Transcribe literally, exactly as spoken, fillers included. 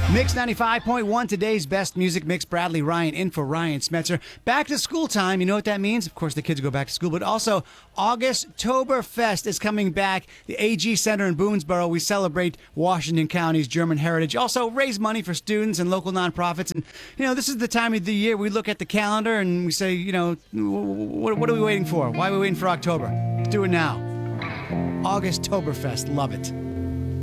Mix ninety-five point one, today's best music mix. Bradley Ryan in for Ryan Smetzer. Back to school time. You know what that means? Of course, the kids go back to school, but also August-toberfest is coming back. The A G Center in Boonesboro. We celebrate Washington County's German heritage. Also raise money for students and local nonprofits. And, you know, this is the time of the year we look at the calendar and we say, you know, what, what are we waiting for? Why are we waiting for October? Let's do it now. August-toberfest. Love it.